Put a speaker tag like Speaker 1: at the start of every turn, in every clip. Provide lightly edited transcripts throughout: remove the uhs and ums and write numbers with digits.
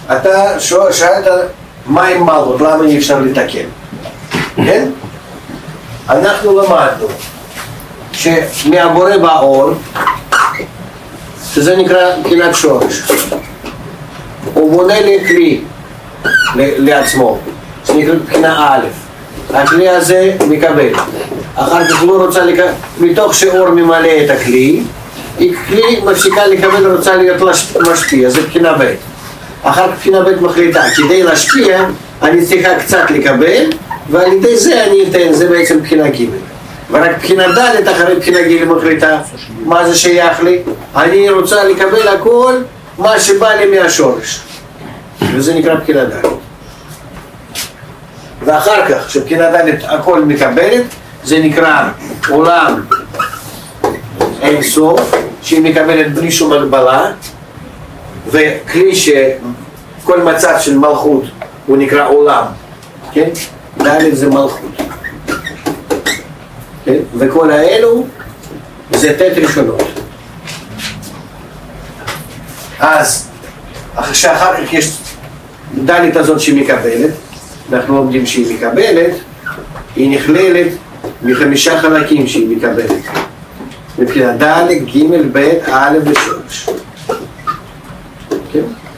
Speaker 1: אתה שאלת מה עם מלכות, למה אי אפשר לתקן? כן? אנחנו למדנו שמהבורא באור, שזה נקרא בחינת שורש, הוא בונה לי כלי לעצמו, זה נקרא בחינה א', הכלי הזה מקבל, אחר כך לא רוצה לקבל, מתוך שאור ממלא את הכלי, כלי מפסיקה לקבל, רוצה להיות משפיע, זה בחינה ב'. אחר כך בחינה ב' מחליטה, כדי להשפיע אני צריכה קצת לקבל, ועל ידי זה אני אתן, זה בעצם בחינה ג'. ורק בחינה ד' אחרי בחינה ג' מחליטה, מה זה שייך לי? אני רוצה לקבל הכל מה שבא לי מהשורש, וזה נקרא בחינה ד'. ואחר כך, שבחינה ד' הכל מקבלת, זה נקרא עולם אין סוף, שהיא מקבלת בלי שום הגבלה, וכלי שכל מצב של מלכות הוא נקרא עולם, כן? ד' זה מלכות, כן? וכל האלו זה תת ראשונות. אז שאחר כך יש ד' הזאת שהיא מקבלת, אנחנו לומדים שהיא מקבלת, היא נכללת מחמישה חלקים שהיא מקבלת, מבחינת ד', ג', ב', א' ושורש. כן?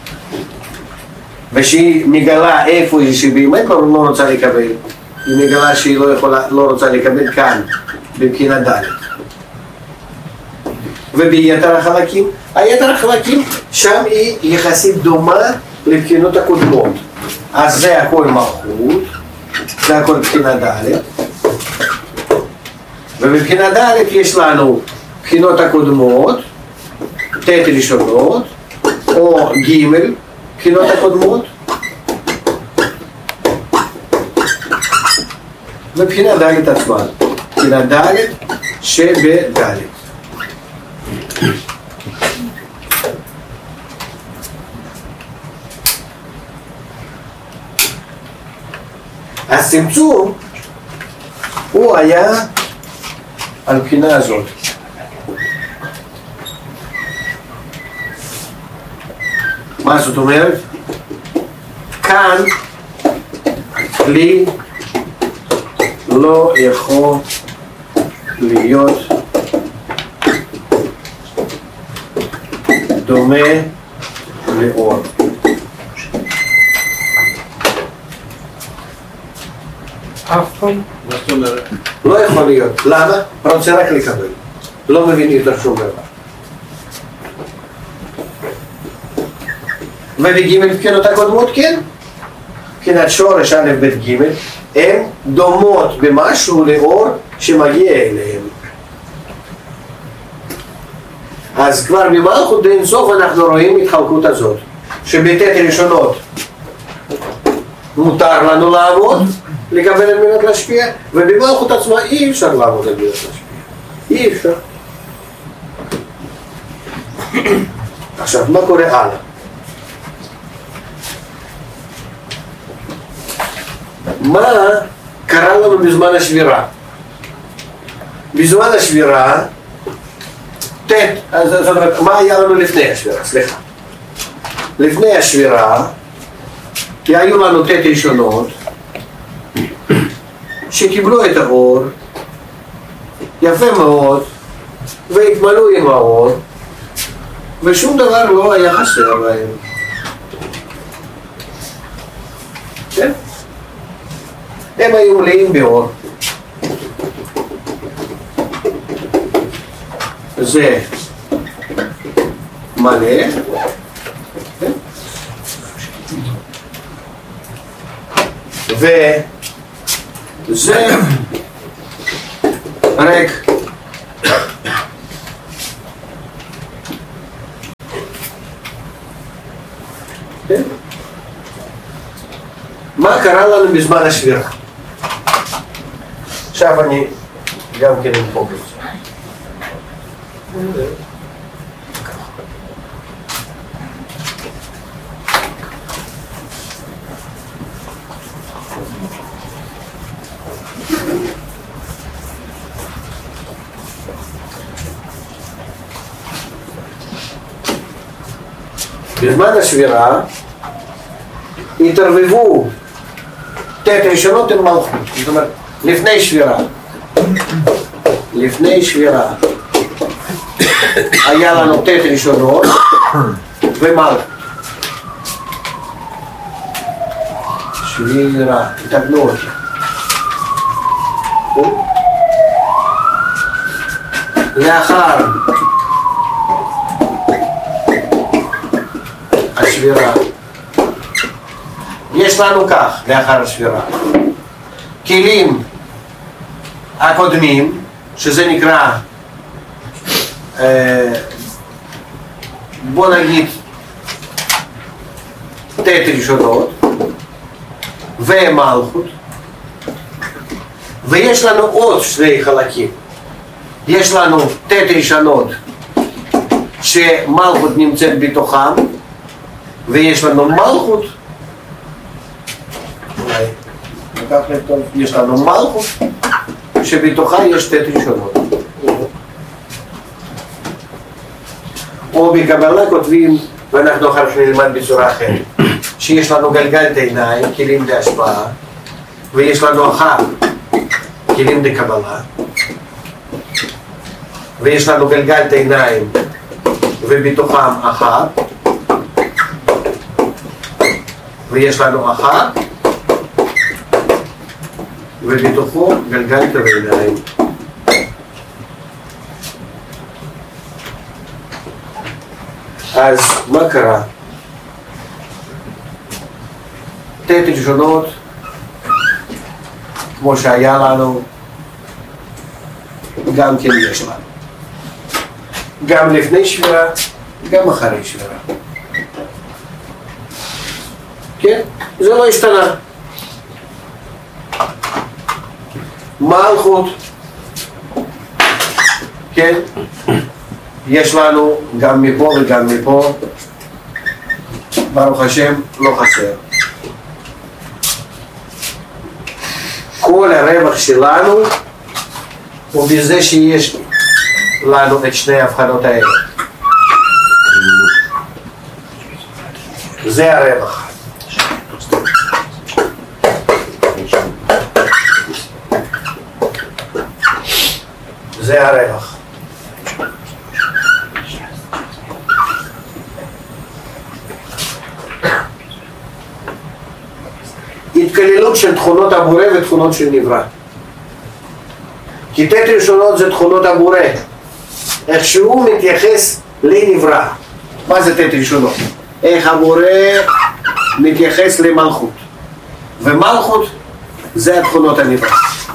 Speaker 1: ושהיא מגלה איפה היא שבאמת לא רוצה לקבל, היא מגלה שהיא לא רוצה לקבל כאן, מבחינת ד'. וביתר החלקים, היתר החלקים שם היא יחסית דומה לבחינות הקודמות. אז זה הכל מלכות, זה הכל בחינת ד'. ובבחינת ד' יש לנו בחינות הקודמות, ת' ראשונות, או ג' בחינות הקודמות, ובחינת ד' עצמה, בחינת ד' שבד'. הצמצום הוא היה על בחינה הזאת. מה זאת אומרת? כאן כלי לא יכול להיות דומה לאור.
Speaker 2: אף פעם? מה זאת אומרת?
Speaker 1: לא יכול להיות. למה? רוצה רק לקבל. לא מבין יותר שום דבר. ובג' בחינות הקודמות כן. בחינת שורש א' ב' ג' הן דומות במשהו לאור שמגיע אליהם. אז כבר במלכות אין סוף אנחנו רואים התחלקות הזאת, שבתת ראשונות מותר לנו לעבוד, לקבל על מנת להשפיע, ובמלכות עצמה אי אפשר לעבוד על מנת להשפיע. אי אפשר. עכשיו, מה קורה הלאה? מה קרה לנו בזמן השבירה? בזמן השבירה, זאת אומרת, מה היה לנו לפני השבירה? סליחה. לפני השבירה, כי היו לנו ת' ראשונות, שקיבלו את האור, יפה מאוד, והתמלאו עם האור, ושום דבר לא היה חסר בהם. כן? הם היו מלאים באור. זה מלא, כן? וזה ריק. כן? מה קרה לנו בזמן השבירה? עכשיו אני גם כן אמחוק את זה. בזמן השבירה התערבבו תת ראשונות עם מלכות, זאת אומרת לפני שבירה. לפני שבירה היה לנו תת ראשונות ומלכות. שבירה, תתקנו אותי. לאחר השבירה יש לנו כך, לאחר השבירה כלים הקודמים, שזה נקרא בוא נגיד תת ראשונות ומלכות, ויש לנו עוד שני חלקים. יש לנו תת ראשונות שמלכות נמצאת בתוכם, ויש לנו מלכות, אולי ניקח לכתוב, יש לנו מלכות שבתוכה יש תת ראשונות. או בקבלה כותבים, ואנחנו אחר כך נלמד בצורה אחרת, שיש לנו גלגל עיניים, כלים להשפעה, ויש לנו אחר, כלים לקבלה, ויש לנו גלגל עיניים ובתוכם אחר, ויש לנו אחר ובתוכו גלגל עיניים. אז מה קרה? תת ראשונות כמו שהיה לנו גם כן יש לנו, גם לפני שבירה גם אחרי שבירה, כן? זה לא השתנה. מלכות, כן? יש לנו גם מפה וגם מפה, ברוך השם לא חסר. כל הרווח שלנו הוא בזה שיש לנו את שני ההבחנות האלה. זה הרווח. זה הרווח. התכללות של תכונות הבורא ותכונות של נברא. כי תת ראשונות זה תכונות הבורא, איך שהוא מתייחס לנברא. מה זה תת ראשונות? איך הבורא מתייחס למלכות, ומלכות זה התכונות הנברא.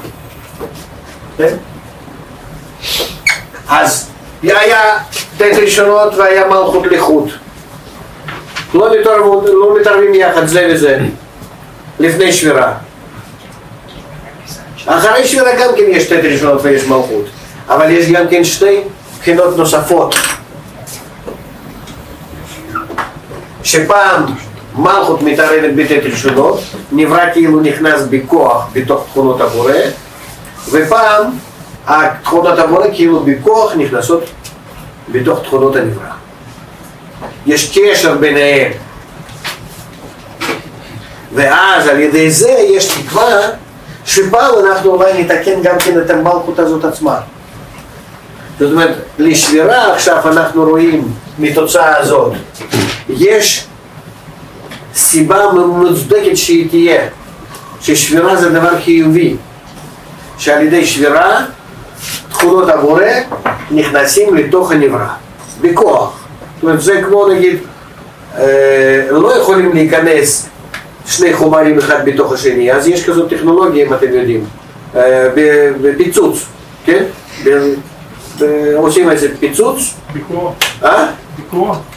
Speaker 1: אז היה תת ראשונות והיה מלכות לחוד, לא מתערבים יחד זה וזה לפני שבירה. אחרי שבירה גם כן יש תת ראשונות ויש מלכות, אבל יש גם כן שתי בחינות נוספות, שפעם מלכות מתערבת בתת ראשונות, נברא כאילו נכנס בכוח בתוך תכונות הבורא, ופעם תכונות הבורא כאילו בכוח נכנסות בתוך תכונות הנברא. יש קשר ביניהם, ואז על ידי זה יש תקווה שפעם אנחנו אולי נתקן גם כן את המלכות הזאת עצמה. זאת אומרת, לשבירה עכשיו אנחנו רואים מתוצאה הזאת, יש סיבה מוצדקת שהיא תהיה, ששבירה זה דבר חיובי, שעל ידי שבירה תכונות הבורא נכנסים לתוך הנברא בכוח. זאת אומרת, זה כמו נגיד לא יכולים להיכנס שני חומרים אחד בתוך השני, אז יש כזאת טכנולוגיה, אם אתם יודעים, בפיצוץ, כן? עושים איזה פיצוץ.
Speaker 2: בכוח.
Speaker 1: אה?
Speaker 2: בכוח.